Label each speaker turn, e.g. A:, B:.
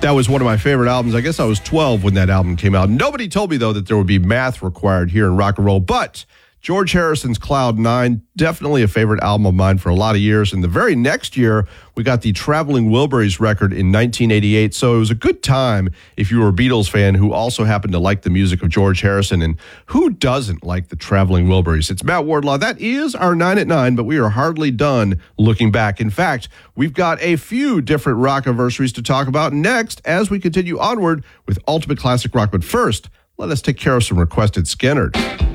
A: That was one of my favorite albums. I guess I was 12 when that album came out. Nobody told me, though, that there would be math required here in rock and roll, but George Harrison's Cloud Nine, definitely a favorite album of mine for a lot of years. And the very next year, we got the Traveling Wilburys record in 1988. So it was a good time if you were a Beatles fan who also happened to like the music of George Harrison. And who doesn't like the Traveling Wilburys? It's Matt Wardlaw. That is our 9 at 9, but we are hardly done looking back. In fact, we've got a few different rock anniversaries to talk about next as we continue onward with Ultimate Classic Rock. But first, let us take care of some requested Skynyrd.